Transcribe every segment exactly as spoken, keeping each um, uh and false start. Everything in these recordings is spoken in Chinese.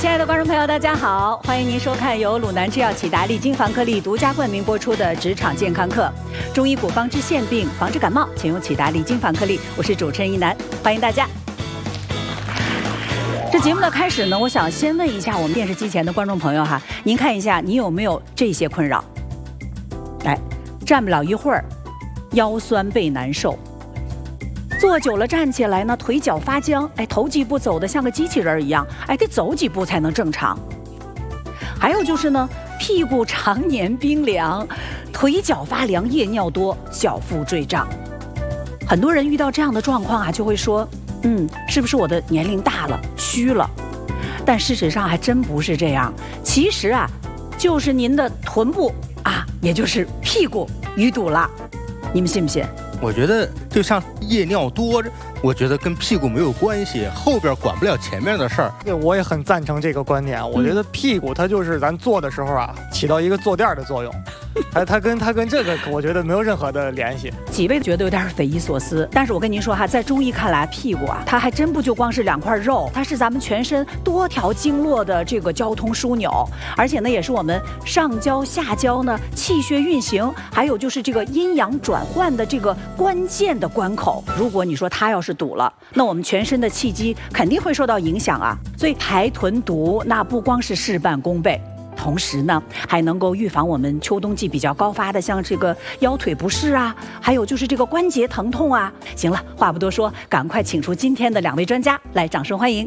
亲爱的观众朋友，大家好，欢迎您收看由鲁南制药启达利金防颗粒独家冠名播出的职场健康课，中医古方治腺病，防治感冒，请用启达利金防颗粒。我是主持人一楠，欢迎大家。这节目的开始呢，我想先问一下我们电视机前的观众朋友哈，您看一下，你有没有这些困扰？来，站不了一会儿，腰酸背难受。坐久了站起来呢，腿脚发僵，哎，头几步走得像个机器人一样，哎，得走几步才能正常。还有就是呢，屁股常年冰凉，腿脚发凉，夜尿多，小腹坠胀。很多人遇到这样的状况啊，就会说，嗯，是不是我的年龄大了，虚了？但事实上还真不是这样，其实啊，就是您的臀部啊，也就是屁股淤堵了，你们信不信？ 我觉得就像夜尿多，我觉得跟屁股没有关系，后边管不了前面的事儿。 我也很赞成这个观点，我觉得屁股它就是咱坐的时候啊，起到一个坐垫的作用，它它跟它跟这个我觉得没有任何的联系。 几位觉得有点匪夷所思，但是我跟您说哈，在中医看来，屁股啊，它还真不就光是两块肉，它是咱们全身多条经络的这个交通枢纽，而且呢，也是我们上焦下焦呢气血运行，还有就是这个阴阳转换的这个关键的关口。如果你说它要是堵了，那我们全身的气机肯定会受到影响啊。所以排臀堵，那不光是事半功倍，同时呢，还能够预防我们秋冬季比较高发的，像这个腰腿不适啊，还有就是这个关节疼痛啊。行了，话不多说，赶快请出今天的两位专家，来，掌声欢迎。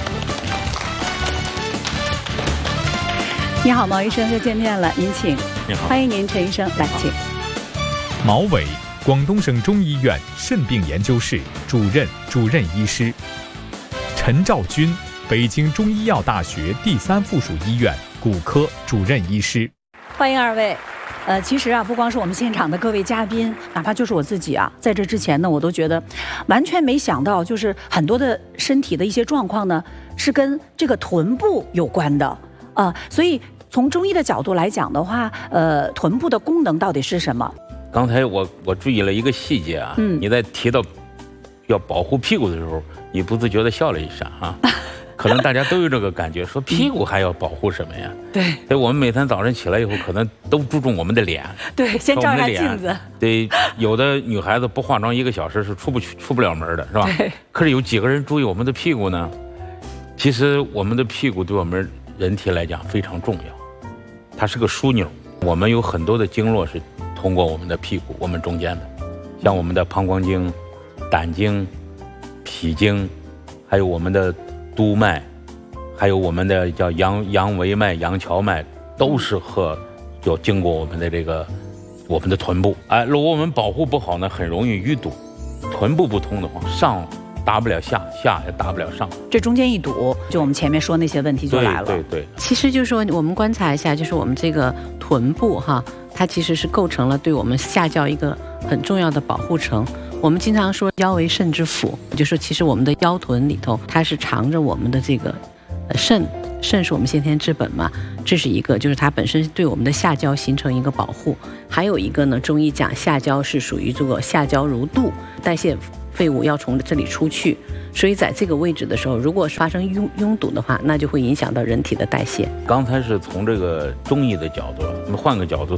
你好，毛医生，又见面了，您请。 你好， 欢迎您，陈医生，来，请。 毛伟，广东省中医院肾病研究室主任、主任医师。陈兆军，北京中医药大学第三附属医院骨科主任医师。 欢迎二位。呃，其实啊，不光是我们现场的各位嘉宾，哪怕就是我自己啊，在这之前呢，我都觉得完全没想到，就是很多的身体的一些状况呢，是跟这个臀部有关的啊、呃。所以从中医的角度来讲的话，呃，臀部的功能到底是什么？ 刚才我我注意了一个细节啊，嗯，你在提到要保护屁股的时候，你不自觉地笑了一下啊。可能大家都有这个感觉，说屁股还要保护什么呀？ 对， 所以我们每天早上起来以后，可能都注重我们的脸。 对，先照一下镜子。 对，有的女孩子不化妆一个小时是出不去、出不了门的，是吧？ 对。 可是有几个人注意我们的屁股呢？其实我们的屁股对我们人体来讲非常重要，它是个枢纽。我们有很多的经络是通过我们的屁股，我们中间的，像我们的膀胱经、胆经、脾经，还有我们的督脉，还有我们的叫阳阳维脉、阳桥脉，都是和就经过我们的这个我们的臀部。哎，如果我们保护不好呢，很容易淤堵。臀部不通的话，上达不了下，下也达不了上， 这中间一堵，就我们前面说那些问题就来了。 对对对。 其实就是说，我们观察一下，就是我们这个臀部哈，它其实是构成了对我们下焦一个很重要的保护层。我们经常说腰为肾之府，就是说其实我们的腰臀里头它是藏着我们的这个呃肾，肾是我们先天之本嘛，这是一个，就是它本身对我们的下焦形成一个保护。还有一个呢，中医讲下焦是属于这个下焦如肚，代谢废物要从这里出去，所以在这个位置的时候，如果发生拥拥堵的话，那就会影响到人体的代谢。 刚才是从这个中医的角度，我们换个角度